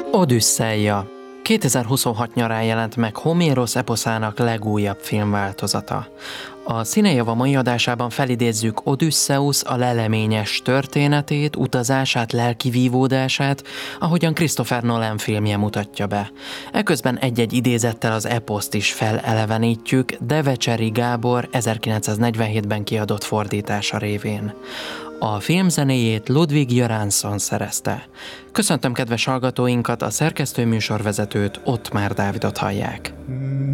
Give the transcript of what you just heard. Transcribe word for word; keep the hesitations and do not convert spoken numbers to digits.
Odüsszeia. kétezer-huszonhat nyarán jelent meg Homérosz eposzának legújabb filmváltozata. A Színejava mai adásában felidézzük Odüsszeusz a leleményes történetét, utazását, lelki vívódását, ahogyan Christopher Nolan filmje mutatja be. Eközben egy-egy idézettel az eposzt is felelevenítjük Devecseri Gábor ezerkilencszáznegyvenhétben kiadott fordítása révén. A filmzenéjét Ludwig Göransson szerezte. Köszöntöm kedves hallgatóinkat, a szerkesztő műsorvezetőt, Ottmár Dávidot hallják.